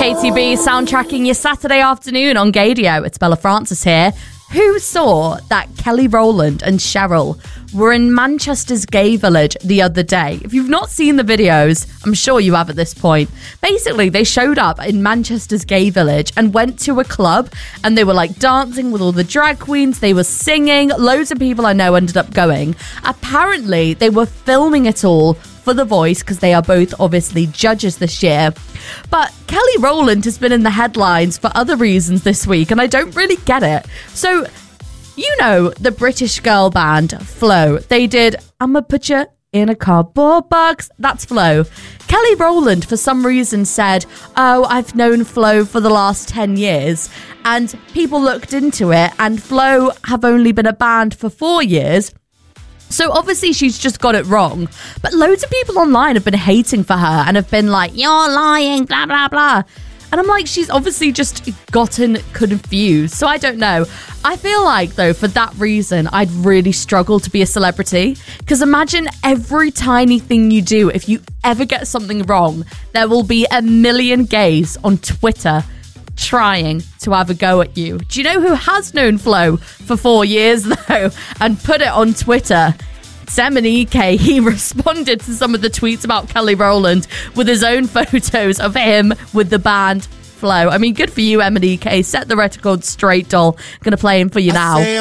KTB, soundtracking your Saturday afternoon on Gadio. It's Bella Francis here. Who saw that Kelly Rowland and Cheryl were in Manchester's gay village the other day? If you've not seen the videos, I'm sure you have at this point. Basically, they showed up in Manchester's gay village and went to a club, and they were like dancing with all the drag queens. They were singing. Loads of people I know ended up going. Apparently, they were filming it all for The Voice because they are both obviously judges this year. But Kelly Rowland has been in the headlines for other reasons this week, and I don't really get it. So, you know the British girl band Flo. They did I'ma Put You in a Cardboard Box. That's Flo. Kelly Rowland, for some reason, said, oh, I've known Flo for the last 10 years. And people looked into it, and Flo have only been a band for 4 years. So obviously she's just got it wrong. But loads of people online have been hating for her and have been like, you're lying, blah, blah, blah. And I'm like, she's obviously just gotten confused. So I don't know. I feel like, though, for that reason, I'd really struggle to be a celebrity. Because imagine every tiny thing you do. If you ever get something wrong, there will be a million gays on Twitter trying to have a go at you. Do you know who has known Flo for 4 years, though, and put it on Twitter? It's Emanike. He responded to some of the tweets about Kelly Rowland with his own photos of him with the band Flo. I mean, good for you, Emanike. Set the record straight, doll. Gonna play him for you now.